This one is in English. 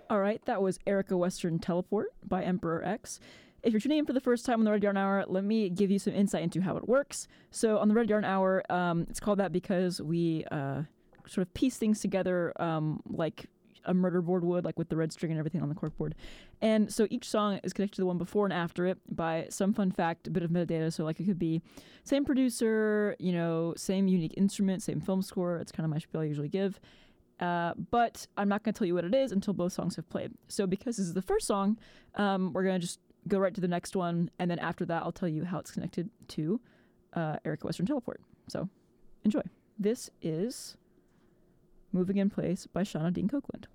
All right, that was Erica Western Teleport by Emperor X. If you're tuning in for the first time on the Red Yarn Hour, let me give you some insight into how it works. So on the Red Yarn Hour, it's called that because we sort of piece things together like a murder board would, like with the red string and everything on the corkboard. And so each song is connected to the one before and after it by some fun fact, a bit of metadata. So like it could be same producer, same unique instrument, same film score. It's kind of my spiel I usually give. But I'm not going to tell you what it is until both songs have played. So because this is the first song, we're going to just go right to the next one. And then after that, I'll tell you how it's connected to Erica Western Teleport. So enjoy. This is Moving in Place by Shauna Dean Copeland.